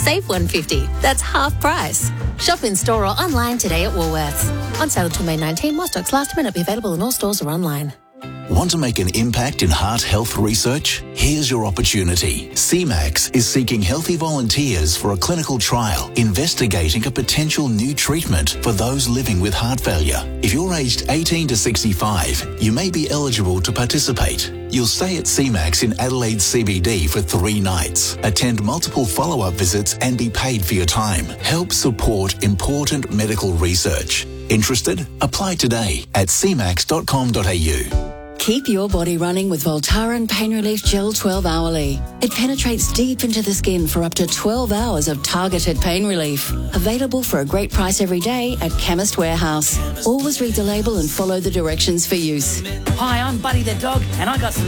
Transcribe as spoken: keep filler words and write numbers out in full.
save one hundred fifty dollars. That's half price. Shop in store or online today at Woolworths. On sale until May nineteenth. While stocks last, may not be available in all stores or online. Want to make an impact in heart health research? Here's your opportunity. C MAX is seeking healthy volunteers for a clinical trial investigating a potential new treatment for those living with heart failure. If you're aged eighteen to sixty-five, you may be eligible to participate. You'll stay at C MAX in Adelaide C B D for three nights, attend multiple follow-up visits and be paid for your time. Help support important medical research. Interested? Apply today at c max dot com dot a u. Keep your body running with Voltaren Pain Relief Gel twelve hourly. It penetrates deep into the skin for up to twelve hours of targeted pain relief. Available for a great price every day at Chemist Warehouse. Always read the label and follow the directions for use. Hi, I'm Buddy the dog, and I got some